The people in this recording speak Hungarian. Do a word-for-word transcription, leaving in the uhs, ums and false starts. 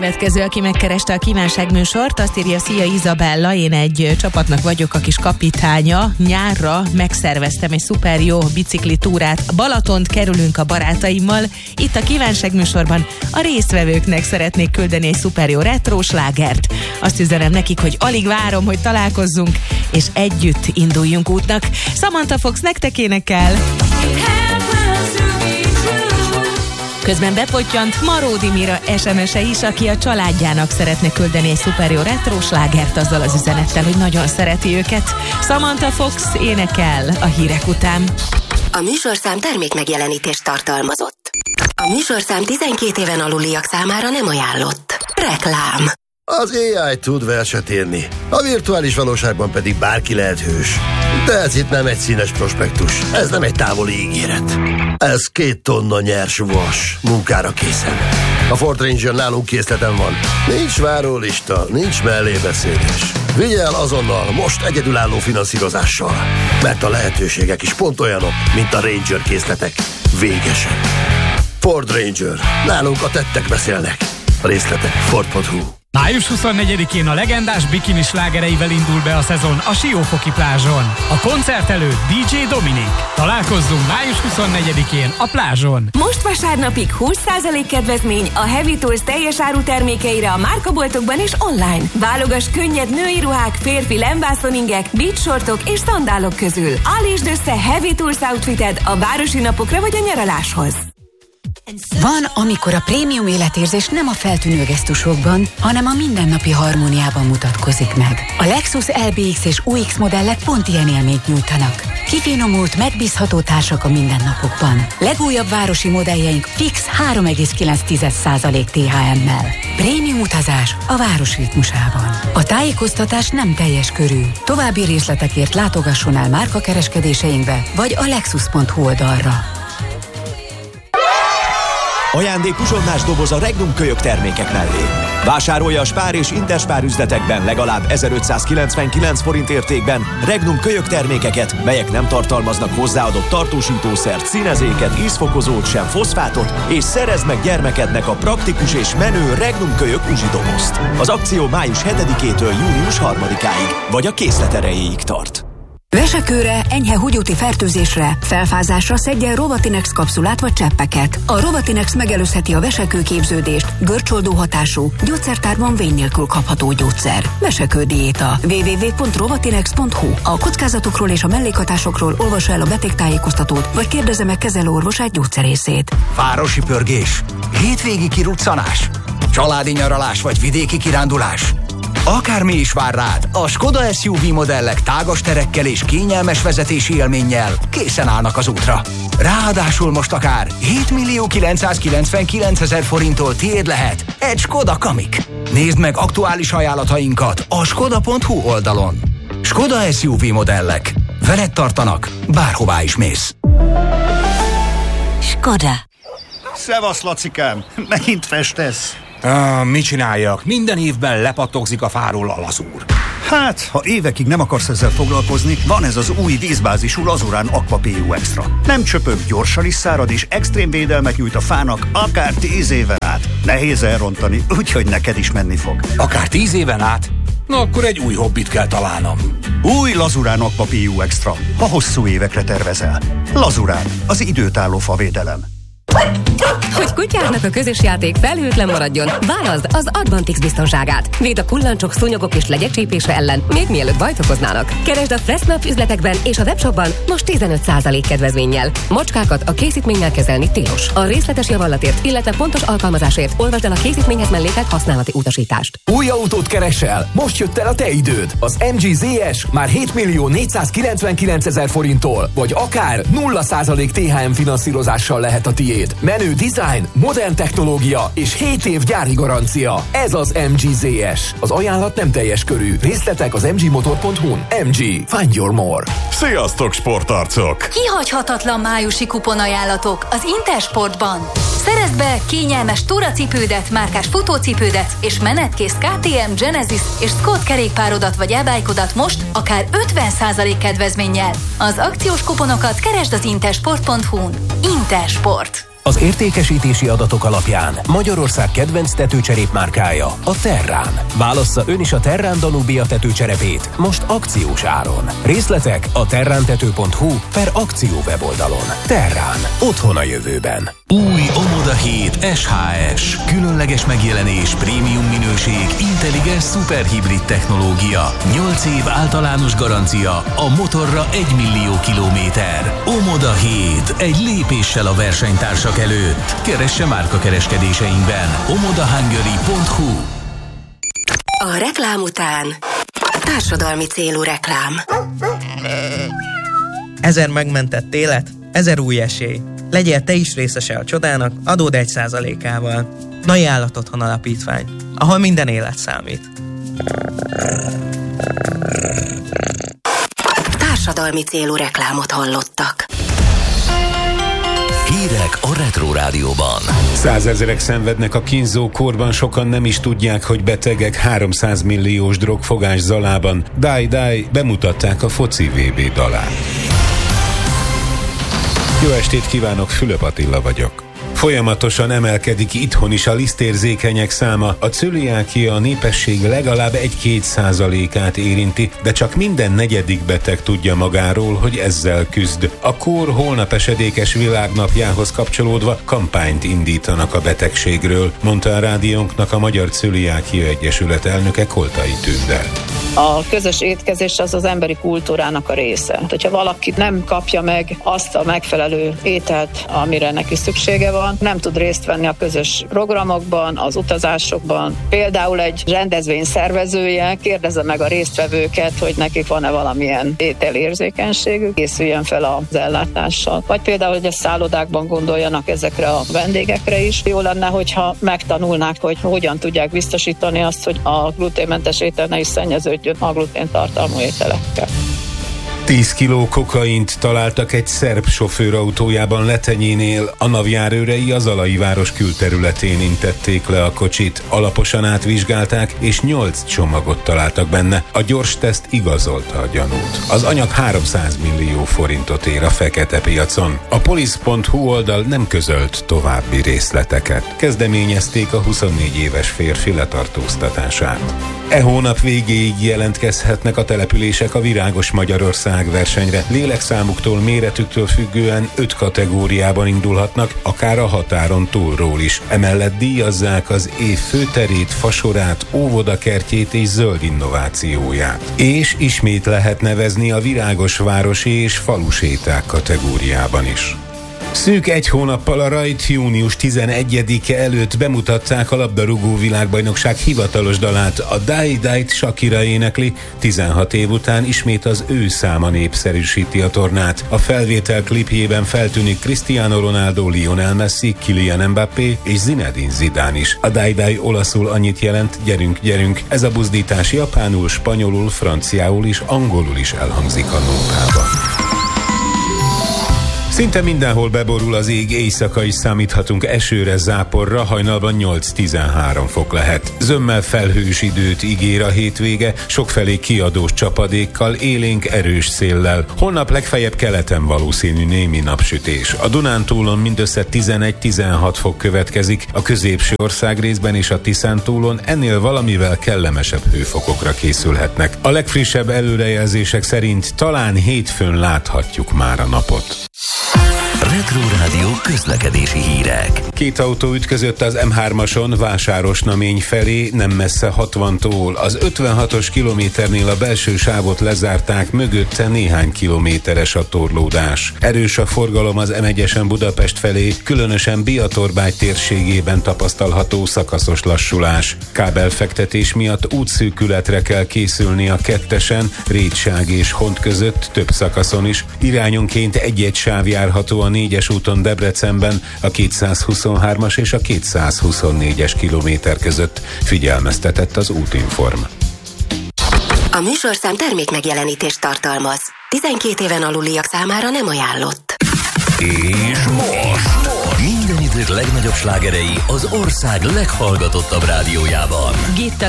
Következő, aki megkereste a kívánságműsort, azt írja: szia Izabella, én egy csapatnak vagyok a kis kapitánya. Nyárra megszerveztem egy szuper jó bicikli túrát. Balatont kerülünk a barátaimmal. Itt a kívánságműsorban a résztvevőknek szeretnék küldeni egy szuper jó retro slágert. Azt üzenem nekik, hogy alig várom, hogy találkozzunk, és együtt induljunk útnak. Samantha Fox nektek énekel. Közben bepottyant Maródi Mira es em es-e is, aki a családjának szeretne küldeni egy szuper jó retro slágert azzal az üzenettel, hogy nagyon szereti őket. Samantha Fox énekel a hírek után. A műsorszám termék megjelenítést tartalmazott. A műsorszám tizenkét éven aluliak számára nem ajánlott. Reklám. Az á i tud verset írni, a virtuális valóságban pedig bárki lehet hős. De ez itt nem egy színes prospektus, ez nem egy távoli ígéret. Ez két tonna nyers vas, munkára készen. A Ford Ranger nálunk készleten van. Nincs várólista, nincs mellébeszélés. Vigye el azonnal, most egyedülálló finanszírozással. Mert a lehetőségek is pont olyanok, mint a Ranger készletek. Végesen. Ford Ranger. Nálunk a tettek beszélnek. A részletek ford pont hu. május huszonnegyedikén a legendás bikini slágereivel indul be a szezon a Siófoki plázson. A koncert előtt dé dzsé Dominik. Találkozzunk május huszonnegyedikén a plázson. Most vasárnapig húsz százalék kedvezmény a Heavy Tools teljes áru termékeire a márkaboltokban és online. Válogass könnyed női ruhák, férfi lembászoningek, beach shortok és szandálok közül. Állítsd össze Heavy Tools outfited a városi napokra vagy a nyaraláshoz. Van, amikor a prémium életérzés nem a feltűnő gesztusokban, hanem a mindennapi harmóniában mutatkozik meg. A Lexus el bé iksz és u iksz modellek pont ilyen élményt nyújtanak. Kifinomult, megbízható társak a mindennapokban. Legújabb városi modelljeink fix három egész kilenc százalék té há emmel. Prémium utazás a város ritmusában. A tájékoztatás nem teljes körű. További részletekért látogasson el márkakereskedéseinkbe, vagy a lexus pont hu oldalra. Ajándék uzsonnás doboz a Regnum kölyök termékek mellé. Vásárolja a Spár és Interspár üzletekben legalább ezerötszázkilencvenkilenc forint értékben Regnum kölyök termékeket, melyek nem tartalmaznak hozzáadott tartósítószert, színezéket, ízfokozót, sem foszfátot, és szerezd meg gyermekednek a praktikus és menő Regnum kölyök uzsidobozt. Az akció május hetedikétől június harmadikáig, vagy a készlet erejéig tart. Vesekőre, enyhe húgyúti fertőzésre, felfázásra szedjen Rovatinex kapszulát vagy cseppeket. A Rovatinex megelőzheti a vesekőképződést, görcsoldó hatású, gyógyszertárban vény nélkül kapható gyógyszer. Vesekődiéta. double-u double-u double-u pont rovatinex pont hu. A kockázatokról és a mellékhatásokról olvassa el a betegtájékoztatót, vagy kérdezze meg kezelőorvosát, gyógyszerészét. Városi pörgés, hétvégi kiruccanás, családi nyaralás vagy vidéki kirándulás. Akármi is vár rád, a Skoda es u vé modellek tágas terekkel és kényelmes vezetési élménnyel készen állnak az útra. Ráadásul most akár hétmillió kilencszázkilencvenkilencezer forinttól tiéd lehet egy Skoda Kamiq. Nézd meg aktuális ajánlatainkat a skoda pont hu oldalon. Skoda es u vé modellek. Veled tartanak, bárhová is mész. Skoda. Szevasz, Lacikám! Megint festesz? Ah, mit csináljak? Minden évben lepattogzik a fáról a lazúr. Hát, ha évekig nem akarsz ezzel foglalkozni, van ez az új vízbázisú Lazurán Aqua pé u Extra. Nem csöpög, gyorsan is szárad, és extrém védelmet nyújt a fának akár tíz éven át. Nehéz elrontani, úgyhogy neked is menni fog. Akár tíz éven át? Na akkor egy új hobbit kell találnom. Új Lazurán Aqua pé u Extra, ha hosszú évekre tervezel. Lazurán, az időtálló favédelem. Hogy kutyádnak a közös játék felhőtlen maradjon, válaszd az Advantix biztonságát. Véd a kullancsok, szúnyogok és legyek csípése ellen, még mielőtt bajt okoznának. Keresd a Fressnapf üzletekben és a webshopban most tizenöt százalék kedvezménnyel. Macskákat a készítménnyel kezelni tilos. A részletes javallatért, illetve pontos alkalmazásért olvasd el a készítményhez mellékelt használati utasítást. Új autót keresel? Most jött el a te időd. Az em gé zé es már hétmillió négyszázkilencvenkilencezer forinttól, vagy akár nulla százalék té há em finanszírozással lehet a tiéd. Menő design, modern technológia és hét év gyári garancia. Ez az em gé zé es. Az ajánlat nem teljes körű. Részletek az em gé motor pont hu-n. em gé. Find your more. Sziasztok, sportarcok! Kihagyhatatlan májusi kuponajánlatok az Intersportban. Szerezd be kényelmes túracipődet, márkás futócipődet és menetkész ká té em, Genesis és Scott kerékpárodat vagy e-bike-odat most akár ötven százalék kedvezménnyel. Az akciós kuponokat keresd az intersport pont hu-n. Intersport. Az értékesítési adatok alapján Magyarország kedvenc tetőcserép-márkája a Terrán. Válassza ön is a Terrán Danubia tetőcserepét most akciós áron. Részletek a terrántető pont hu per akció weboldalon. Terrán. Otthon a jövőben. Új Omoda hét es há es. Különleges megjelenés, prémium minőség, intelligens szuperhibrid technológia. nyolc év általános garancia, a motorra egy millió kilométer. Omoda hét. Egy lépéssel a versenytársak előtt. Keresse márkakereskedéseinkben. omoda hungary pont hu. A reklám után társadalmi célú reklám. Ezer megmentett élet, ezer új esély. Legyél te is részese a csodának adód egy százalékával. Nai Állatotthon Alapítvány, ahol minden élet számít. Társadalmi célú reklámot hallottak. Hírek a Retro Rádióban. Százezerek szenvednek a kínzó kórban, sokan nem is tudják, hogy betegek. háromszáz milliós drogfogás Zalában. Die Die bemutatták a foci vé bé dalát. Jó estét kívánok, Fülöp Attila vagyok. Folyamatosan emelkedik itthon is a lisztérzékenyek száma. A cöliákia a népesség legalább egy-két százalékát érinti, de csak minden negyedik beteg tudja magáról, hogy ezzel küzd. A kór holnap esedékes világnapjához kapcsolódva kampányt indítanak a betegségről, mondta a rádiónknak a Magyar Cöliákia Egyesület elnöke, Koltai Tündel. A közös étkezés az az emberi kultúrának a része. Hogyha valaki nem kapja meg azt a megfelelő ételt, amire neki szüksége van, nem tud részt venni a közös programokban, az utazásokban. Például egy rendezvény szervezője kérdezze meg a résztvevőket, hogy nekik van-e valamilyen ételérzékenységük, készüljen fel az ellátással. Vagy például, hogy a szállodákban gondoljanak ezekre a vendégekre is. Jó lenne, hogyha megtanulnák, hogy hogyan tudják biztosítani azt, hogy a gluténmentes étel ne is szennyeződjön a gluténtartalmú ételekkel. tíz kiló kokaint találtak egy szerb sofőr autójában Letenyénél. A NAV járőrei az Zalai város külterületén intették le a kocsit. Alaposan átvizsgálták, és nyolc csomagot találtak benne. A gyors teszt igazolta a gyanút. Az anyag háromszáz millió forintot ér a fekete piacon. A police pont hu oldal nem közölt további részleteket. Kezdeményezték a huszonnégy éves férfi letartóztatását. E hónap végéig jelentkezhetnek a települések a Virágos Magyarország versenyre. Lélekszámuktól, méretüktől függően öt kategóriában indulhatnak, akár a határon túlról is. Emellett díjazzák az év főterét, fasorát, óvodakertjét és zöld innovációját. És ismét lehet nevezni a virágos városi és faluséták kategóriában is. Szűk egy hónappal a rajt június tizenegyedike előtt bemutatták a labdarúgó világbajnokság hivatalos dalát. A Die Die-t Shakira énekli, tizenhat év után ismét az ő száma népszerűsíti a tornát. A felvétel klipjében feltűnik Cristiano Ronaldo, Lionel Messi, Kylian Mbappé és Zinedine Zidane is. A Die Die olaszul annyit jelent, gyerünk, gyerünk. Ez a buzdítás japánul, spanyolul, franciául és angolul is elhangzik a nótában. Szinte mindenhol beborul az ég, éjszaka is számíthatunk esőre, záporra, hajnalban nyolc-tizenhárom fok lehet. Zömmel felhős időt ígér a hétvége, sokfelé kiadós csapadékkal, élénk erős széllel. Holnap legfeljebb keleten valószínű némi napsütés. A Dunántúlon mindössze tizenegy-tizenhat fok következik, a középső országrészben és a Tiszántúlon ennél valamivel kellemesebb hőfokokra készülhetnek. A legfrissebb előrejelzések szerint talán hétfőn láthatjuk már a napot. Retro Rádió közlekedési hírek. Két autó ütközött az em hármason Vásárosnamény felé, nem messze hatvantól. Az ötvenhatos kilométernél a belső sávot lezárták, mögötte néhány kilométeres a torlódás. Erős a forgalom az em egyesen Budapest felé, különösen Biatorbágy térségében tapasztalható szakaszos lassulás. Kábelfektetés miatt útszűkületre kell készülni a kettesen, Rétság és Hont között, több szakaszon is. Irányonként egy-egy sáv járható a négyes úton Debrecenben, a kétszázhuszonhármas és a kétszázhuszonnégyes kilométer között, figyelmeztetett az Útinform. A műsorszám termék megjelenítést tartalmaz. tizenkét éven aluliak számára nem ajánlott. És most minden idők legnagyobb slágerei az ország leghallgatottabb rádiójában. Gitta